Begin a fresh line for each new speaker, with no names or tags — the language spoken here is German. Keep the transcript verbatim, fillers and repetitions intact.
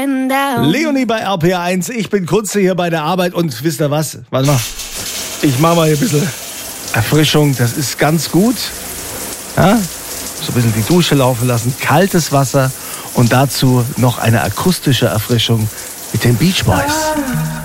getting down.
Leonie bei R P R eins, ich bin kurz hier bei der Arbeit und wisst ihr was? Warte mal, ich mache mal hier ein bisschen Erfrischung, das ist ganz gut. Ja? So ein bisschen die Dusche laufen lassen, kaltes Wasser und dazu noch eine akustische Erfrischung mit den Beach Boys.